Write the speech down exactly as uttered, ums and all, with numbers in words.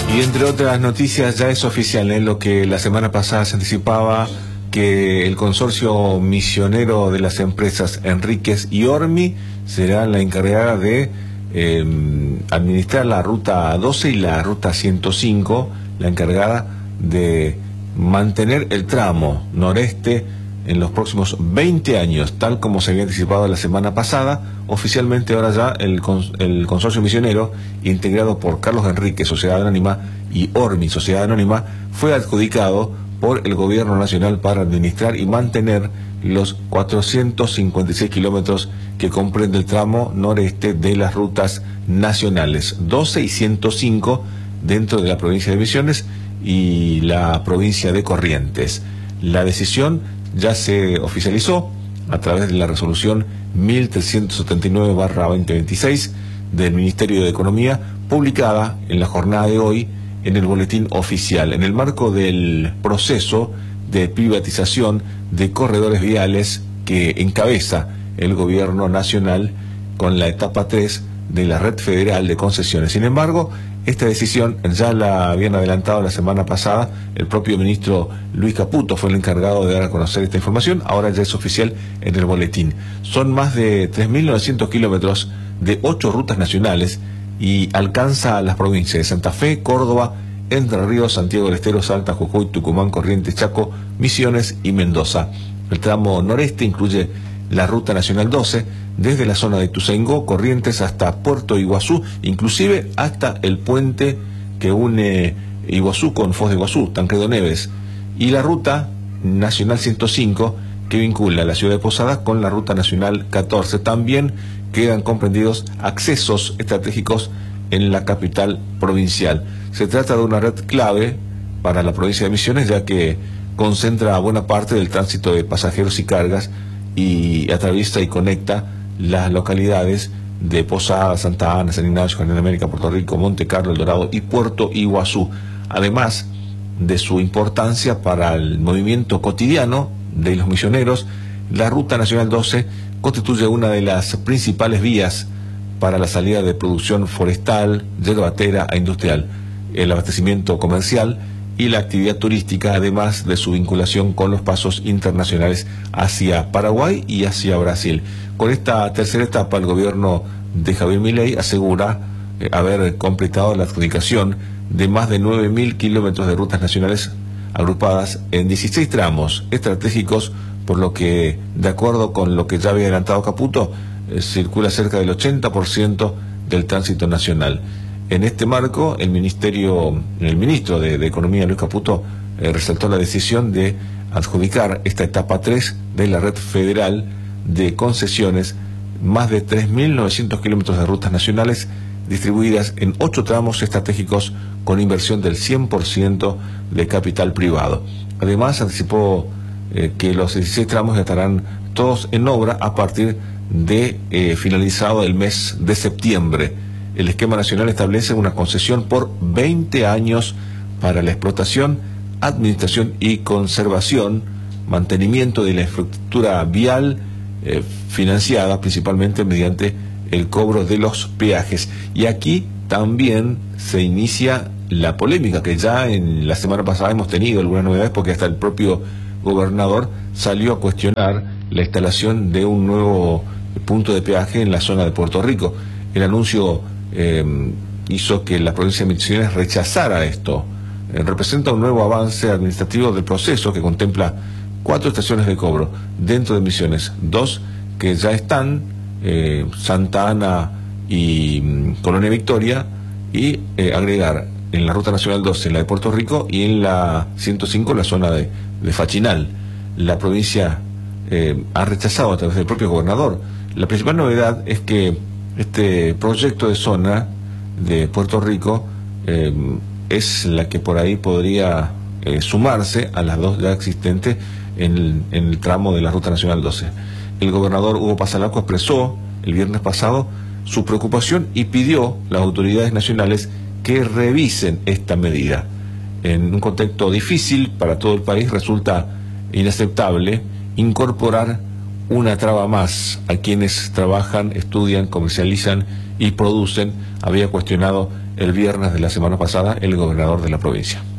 Y entre otras noticias ya es oficial, ¿eh? Lo que la semana pasada se anticipaba, que el consorcio misionero de las empresas Enríquez y Ormi será la encargada de eh, administrar la ruta doce y la ruta ciento cinco, la encargada de mantener el tramo noreste en los próximos veinte años, tal como se había anticipado la semana pasada. Oficialmente ahora ya el, cons el consorcio misionero, integrado por Carlos Enríquez, Sociedad Anónima, y Ormi, Sociedad Anónima, fue adjudicado por el gobierno nacional para administrar y mantener los cuatrocientos cincuenta y seis kilómetros que comprende el tramo noreste de las rutas nacionales doce y ciento cinco dentro de la provincia de Misiones y la provincia de Corrientes. La decisión ya se oficializó a través de la resolución mil trescientos setenta y nueve barra veinte veintiséis del Ministerio de Economía, publicada en la jornada de hoy en el boletín oficial, en el marco del proceso de privatización de corredores viales que encabeza el gobierno nacional con la etapa tres de la red federal de concesiones. Sin embargo, esta decisión ya la habían adelantado la semana pasada. El propio ministro Luis Caputo fue el encargado de dar a conocer esta información. Ahora ya es oficial en el boletín. Son más de tres mil novecientos kilómetros de ocho rutas nacionales y alcanza a las provincias de Santa Fe, Córdoba, Entre Ríos, Santiago del Estero, Salta, Jujuy, Tucumán, Corrientes, Chaco, Misiones y Mendoza. El tramo noreste incluye la ruta nacional doce, desde la zona de Ituzaingó, Corrientes, hasta Puerto Iguazú, inclusive hasta el puente que une Iguazú con Foz de Iguazú, Tancredo Neves, y la ruta nacional ciento cinco, que vincula la ciudad de Posadas con la ruta nacional catorce. También quedan comprendidos accesos estratégicos en la capital provincial. Se trata de una red clave para la provincia de Misiones, ya que concentra buena parte del tránsito de pasajeros y cargas y atraviesa y conecta las localidades de Posadas, Santa Ana, San Ignacio, Jardín de América, Puerto Rico, Monte Carlo, El Dorado y Puerto Iguazú. Además de su importancia para el movimiento cotidiano de los misioneros, la Ruta Nacional doce constituye una de las principales vías para la salida de producción forestal, yerbatera e industrial, el abastecimiento comercial y la actividad turística, además de su vinculación con los pasos internacionales hacia Paraguay y hacia Brasil. Con esta tercera etapa, el gobierno de Javier Milei asegura eh, haber completado la adjudicación de más de nueve mil kilómetros de rutas nacionales agrupadas en dieciséis tramos estratégicos, por lo que, de acuerdo con lo que ya había adelantado Caputo, eh, circula cerca del ochenta por ciento del tránsito nacional. En este marco, el ministerio, el ministro de, de Economía, Luis Caputo, eh, resaltó la decisión de adjudicar esta etapa tres de la red federal de concesiones, más de tres mil novecientos kilómetros de rutas nacionales distribuidas en ocho tramos estratégicos con inversión del cien por ciento de capital privado. Además, anticipó eh, que los dieciséis tramos estarán todos en obra a partir de eh, finalizado el mes de septiembre. El esquema nacional establece una concesión por veinte años para la explotación, administración y conservación, mantenimiento de la infraestructura vial eh, financiada principalmente mediante el cobro de los peajes. Y aquí también se inicia la polémica que ya en la semana pasada hemos tenido algunas novedades, porque hasta el propio gobernador salió a cuestionar la instalación de un nuevo punto de peaje en la zona de Puerto Rico. El anuncio eh, hizo que la provincia de Misiones rechazara esto. Eh, representa un nuevo avance administrativo del proceso que contempla cuatro estaciones de cobro dentro de Misiones, dos que ya están, eh, Santa Ana y mm, Colonia Victoria, y eh, agregar en la Ruta Nacional doce, en la de Puerto Rico, y en la ciento cinco, la zona de, de Fachinal. La provincia eh, ha rechazado a través del propio gobernador. La principal novedad es que este proyecto de zona de Puerto Rico eh, es la que por ahí podría eh, sumarse a las dos ya existentes en el, en el tramo de la Ruta Nacional doce. El gobernador Hugo Passalacqua expresó el viernes pasado su preocupación y pidió a las autoridades nacionales que revisen esta medida. En un contexto difícil para todo el país, resulta inaceptable incorporar una traba más a quienes trabajan, estudian, comercializan y producen, había cuestionado el viernes de la semana pasada el gobernador de la provincia.